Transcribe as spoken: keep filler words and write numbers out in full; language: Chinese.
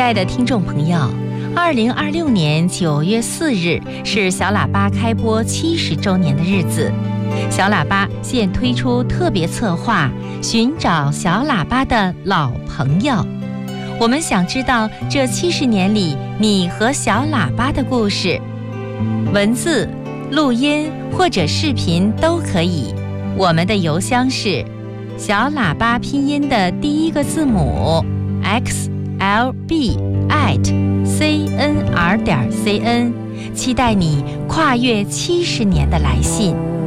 爱的听众朋友，二零二六年九月四日是小喇叭开播七十周年的日子。小喇叭现推出特别策划，寻找小喇叭的老朋友。我们想知道这七十年里你和小喇叭的故事，文字、录音或者视频都可以。我们的邮箱是小喇叭拼音的第一个字母 x l b at c n r 点 c n， 期待你跨越七十年的来信。